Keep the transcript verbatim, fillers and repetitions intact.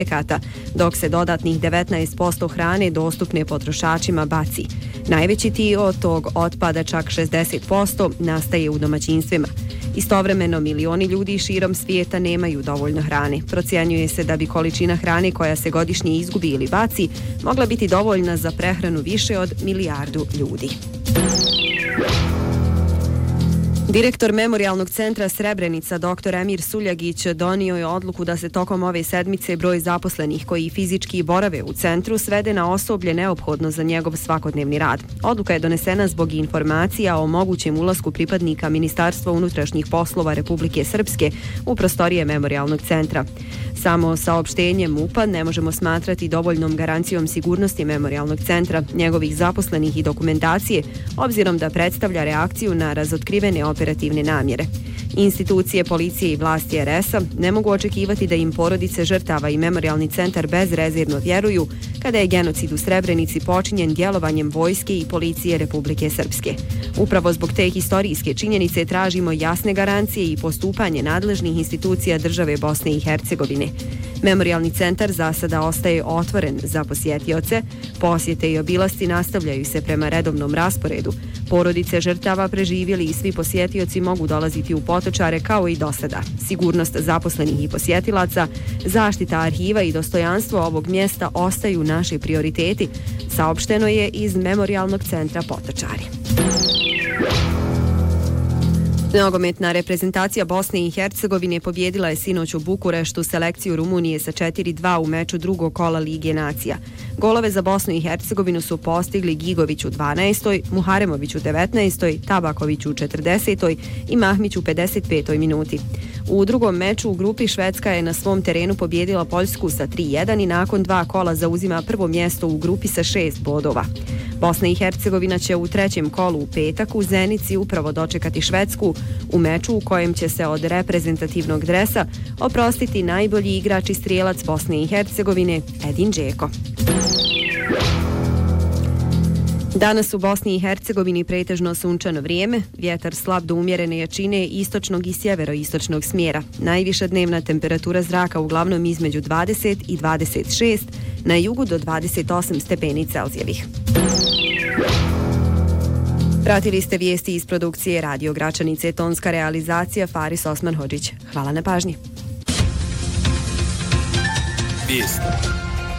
subjekata, dok se dodatnih devetnaest posto hrane dostupne potrošačima baci. Najveći dio od tog otpada, čak šezdeset posto, nastaje u domaćinstvima. Istovremeno, milioni ljudi širom svijeta nemaju dovoljno hrane. Procjenjuje se da bi količina hrane koja se godišnje izgubi ili baci mogla biti dovoljna za prehranu više od milijardu ljudi. Direktor Memorijalnog centra Srebrenica, doktor Emir Suljagić, donio je odluku da se tokom ove sedmice broj zaposlenih koji fizički borave u centru svede na osoblje neophodno za njegov svakodnevni rad. Odluka je donesena zbog informacija o mogućem ulasku pripadnika Ministarstva unutrašnjih poslova Republike Srpske u prostorije Memorijalnog centra. Samo saopštenje M U P-a ne možemo smatrati dovoljnom garancijom sigurnosti Memorijalnog centra, njegovih zaposlenih i dokumentacije, obzirom da predstavlja reakciju na razotkrivene operativne namjere. Institucije, policije i vlasti R S-a ne mogu očekivati da im porodice žrtava i Memorijalni centar bezrezervno vjeruju kada je genocid u Srebrenici počinjen djelovanjem vojske i policije Republike Srpske. Upravo zbog te historijske činjenice tražimo jasne garancije i postupanje nadležnih institucija države Bosne i Hercegovine. Memorijalni centar za sada ostaje otvoren za posjetioce, posjete i obilasci nastavljaju se prema redovnom rasporedu. Porodice žrtava preživjeli i svi posjetioci mogu dolaziti u Potočare kao i do sada. Sigurnost zaposlenih i posjetilaca, zaštita arhiva i dostojanstvo ovog mjesta ostaju naši prioriteti, saopšteno je iz Memorijalnog centra Potočari. Nogometna reprezentacija Bosne i Hercegovine pobjedila je sinoć u Bukureštu selekciju Rumunije sa četiri dva u meču drugog kola Lige nacija. Golove za Bosnu i Hercegovinu su postigli Gigović u dvanaestoj, Muharemović u devetnaestoj, Tabaković u četrdesetoj i Mahmić u pedeset petoj minuti. U drugom meču u grupi Švedska je na svom terenu pobjedila Poljsku sa tri jedan i nakon dva kola zauzima prvo mjesto u grupi sa šest bodova. Bosna i Hercegovina će u trećem kolu u petak u Zenici upravo dočekati Švedsku u meču u kojem će se od reprezentativnog dresa oprostiti najbolji igrač i strijelac Bosne i Hercegovine Edin Džeko. Danas u Bosni i Hercegovini pretežno sunčano vrijeme, vjetar slab do umjerene jačine istočnog i sjeveroistočnog smjera. Najviša dnevna temperatura zraka uglavnom između dvadeset i dvadeset šest, na jugu do dvadeset osam stepeni Celzijevih. Pratili ste vijesti iz produkcije Radio Gračanice, tonska realizacija Faris Osman Hodžić. Hvala na pažnji. Vijesti.